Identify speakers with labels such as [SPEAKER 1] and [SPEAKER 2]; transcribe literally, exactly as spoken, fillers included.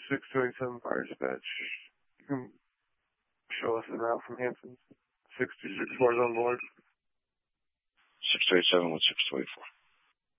[SPEAKER 1] six two eight seven Fire Dispatch. You can show us the route from Hamptons. six two six four is on board.
[SPEAKER 2] six two eight seven with six two eight four.